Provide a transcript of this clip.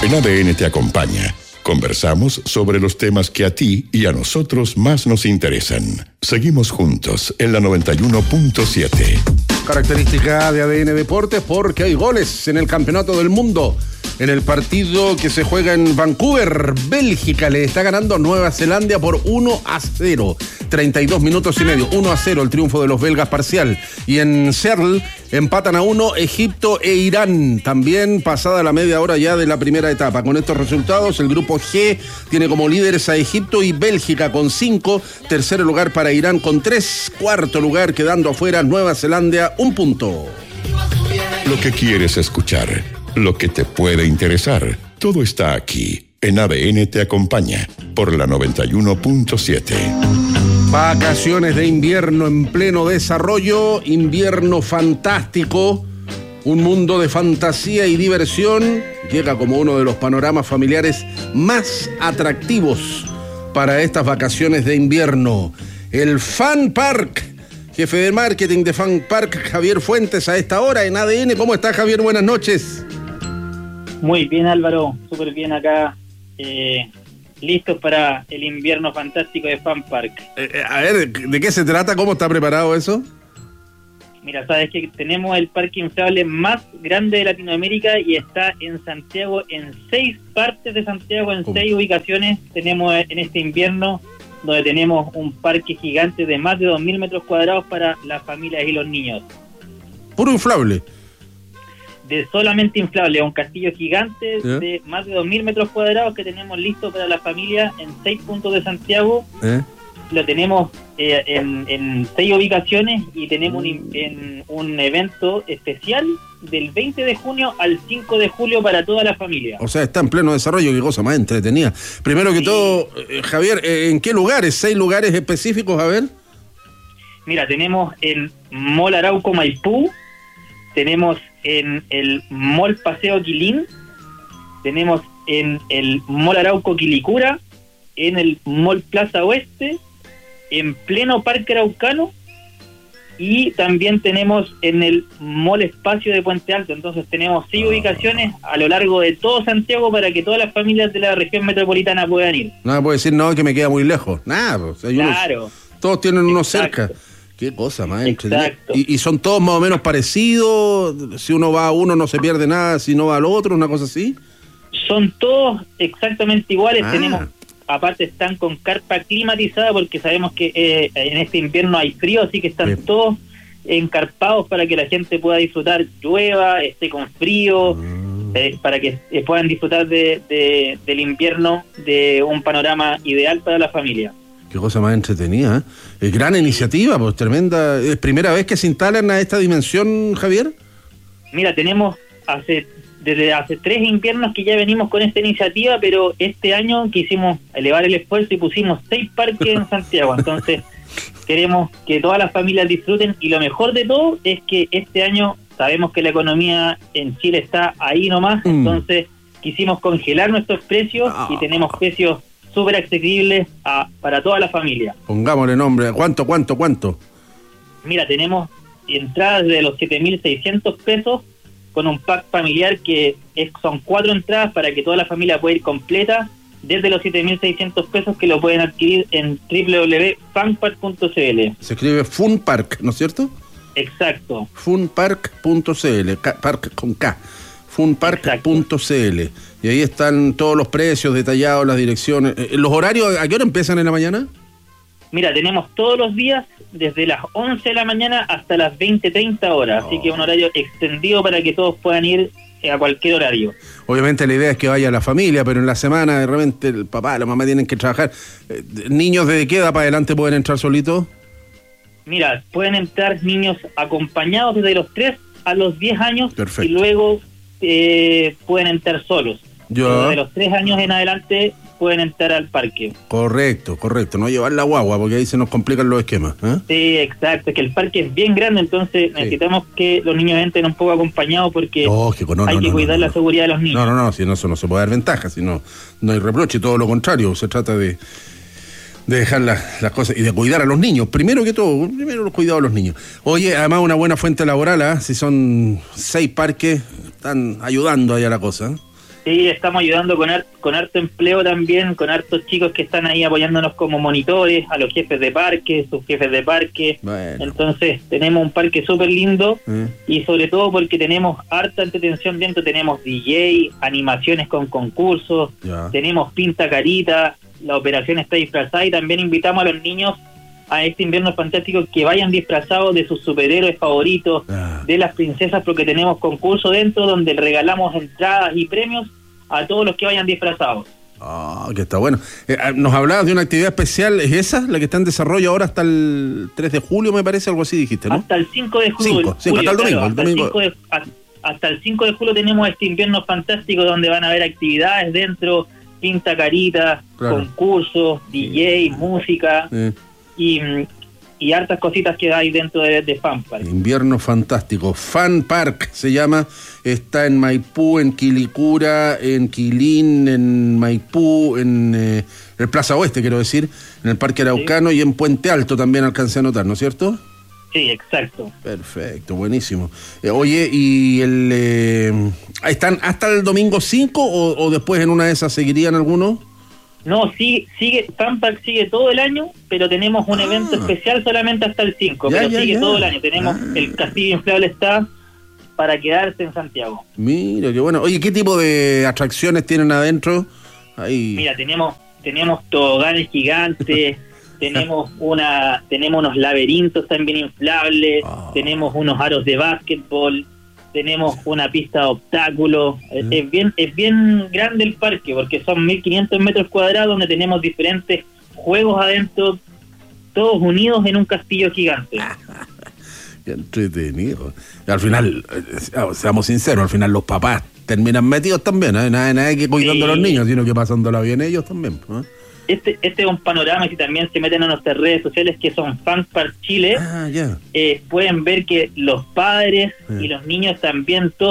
En ADN te acompaña. Conversamos sobre los temas que a ti y a nosotros más nos interesan. Seguimos juntos en la 91.7. Característica de ADN Deportes porque hay goles en el Campeonato del Mundo. En el partido que se juega en Vancouver, Bélgica le está ganando a Nueva Zelanda por 1-0. 32 minutos y medio, 1-0 el triunfo de los belgas parcial. Y en Seattle empatan a 1 Egipto e Irán, también pasada la media hora ya de la primera etapa. Con estos resultados, el grupo G tiene como líderes a Egipto y Bélgica con 5, tercer lugar para Irán con 3, cuarto lugar quedando afuera Nueva Zelanda, 1 punto. Lo que quieres escuchar, lo que te puede interesar, todo está aquí. En ADN te acompaña por la 91.7. Vacaciones de invierno en pleno desarrollo, invierno fantástico, un mundo de fantasía y diversión, llega como uno de los panoramas familiares más atractivos para estas vacaciones de invierno. El Fun Park, jefe de marketing de Fun Park, Javier Fuentes, a esta hora en ADN. ¿Cómo está, Javier? Buenas noches. Muy bien, Álvaro, súper bien acá. Listos para el invierno fantástico de Fun Park. A ver, ¿de qué se trata? ¿Cómo está preparado eso? Mira, sabes que tenemos el parque inflable más grande de Latinoamérica y está en Santiago, en 6 partes de Santiago, en 6 ubicaciones. Tenemos en este invierno, donde tenemos un parque gigante de más de 2.000 metros cuadrados para las familias y los niños. Puro inflable. De solamente inflable, un castillo gigante de más de 2.000 metros cuadrados que tenemos listo para la familia en 6 puntos de Santiago. Lo tenemos en 6 ubicaciones y tenemos un evento especial del 20 de junio al 5 de julio para toda la familia. O sea, está en pleno desarrollo, qué cosa más entretenida. Primero que todo, Javier, ¿en qué lugares? 6 lugares específicos, a ver. Mira, tenemos en Mall Arauco Maipú, tenemos en el Mall Paseo Quilín, tenemos en el Mall Arauco Quilicura, en el Mall Plaza Oeste, en pleno Parque Araucano, y también tenemos en el Mall Espacio de Puente Alto. Entonces tenemos 6 ubicaciones a lo largo de todo Santiago para que todas las familias de la región metropolitana puedan ir. Nada puede decir, no, que me queda muy lejos. Nada, pues, hay claro. Todos tienen uno cerca. Qué cosa más entretenida. ¿Y son todos más o menos parecidos? Si uno va a uno no se pierde nada, si no va al otro, una cosa así. Son todos exactamente iguales. Tenemos, aparte están con carpa climatizada porque sabemos que en este invierno hay frío, así que están todos encarpados para que la gente pueda disfrutar, llueva, esté con frío, para que puedan disfrutar del invierno, de un panorama ideal para la familia. Qué cosa más entretenida, ¿eh? Gran iniciativa, pues tremenda. ¿Es primera vez que se instalan a esta dimensión, Javier? Mira, tenemos desde hace 3 inviernos que ya venimos con esta iniciativa, pero este año quisimos elevar el esfuerzo y pusimos 6 parques en Santiago. Entonces queremos que todas las familias disfruten, y lo mejor de todo es que este año sabemos que la economía en Chile está ahí nomás, entonces quisimos congelar nuestros precios y tenemos precios súper accesibles para toda la familia. Pongámosle nombre. ¿Cuánto? Mira, tenemos entradas de los 7.600 pesos con un pack familiar que son 4 entradas para que toda la familia pueda ir completa, desde los 7.600 pesos, que lo pueden adquirir en www.funpark.cl. Se escribe Funpark, ¿no es cierto? Exacto. Funpark.cl, park con K. Funpark.cl. Y ahí están todos los precios detallados, las direcciones. ¿Los horarios a qué hora empiezan en la mañana? Mira, tenemos todos los días desde las 11 de la mañana hasta las 20:30 horas, así que un horario extendido para que todos puedan ir a cualquier horario. Obviamente la idea es que vaya la familia, pero en la semana de repente el papá, la mamá tienen que trabajar. ¿Niños de qué edad para adelante pueden entrar solitos? Mira, pueden entrar niños acompañados desde los 3 a los 10 años. Perfecto. Y luego pueden entrar solos. De los 3 años en adelante pueden entrar al parque. Correcto, no llevar la guagua porque ahí se nos complican los esquemas, ¿eh? Sí, exacto, es que el parque es bien grande, entonces necesitamos que los niños entren un poco acompañados porque hay que cuidar la seguridad de los niños. Si no, eso no se puede dar ventaja, si no hay reproche, todo lo contrario, se trata de dejar las cosas y de cuidar a los niños, primero los cuidados de los niños. Oye, además una buena fuente laboral, si son 6 parques, están ayudando ahí a la cosa, ¿eh? Sí, estamos ayudando con harto empleo también, con hartos chicos que están ahí apoyándonos como monitores, a los jefes de parque, subjefes de parque. Bueno. Entonces tenemos un parque súper lindo y sobre todo porque tenemos harta entretención dentro, tenemos DJ, animaciones con concursos, tenemos pinta carita, la operación está disfrazada y también invitamos a los niños a este invierno fantástico que vayan disfrazados de sus superhéroes favoritos, de las princesas, porque tenemos concurso dentro donde regalamos entradas y premios a todos los que vayan disfrazados. Que está bueno. Nos hablabas de una actividad especial, ¿es esa la que está en desarrollo ahora hasta el 3 de julio, me parece, algo así dijiste, ¿no? Hasta el 5 de julio. Hasta el domingo. Hasta el 5 de julio tenemos este invierno fantástico donde van a haber actividades dentro, pinta carita, concursos, DJ, música y hartas cositas que hay dentro de Fan Park. Invierno fantástico. Fan Park se llama. Está en Maipú, en Quilicura, en Quilín, en Maipú, en el Plaza Oeste, quiero decir, en el Parque Araucano y en Puente Alto también alcancé a notar, ¿no es cierto? Sí, exacto. Perfecto, buenísimo. Oye, ¿y están hasta el domingo 5 o después en una de esas seguirían algunos? No, sigue, Fan Park sigue todo el año, pero tenemos un evento especial solamente hasta el 5, sigue todo el año. Tenemos el castillo inflable está para quedarse en Santiago. Mira, qué bueno. Oye, ¿qué tipo de atracciones tienen adentro? Ahí. Mira, tenemos toboganes gigantes, tenemos unos laberintos también inflables, tenemos unos aros de básquetbol, tenemos una pista de obstáculos. Es bien grande el parque porque son 1.500 metros cuadrados donde tenemos diferentes juegos adentro, todos unidos en un castillo gigante. Qué entretenido. Al final, seamos sinceros, al final los papás terminan metidos también, ¿eh? Nada que cuidando a los niños, sino que pasándola bien ellos también, ¿eh? Este es un panorama, y si también se meten a nuestras redes sociales que son Fan Park Chile, pueden ver que los padres y los niños también todos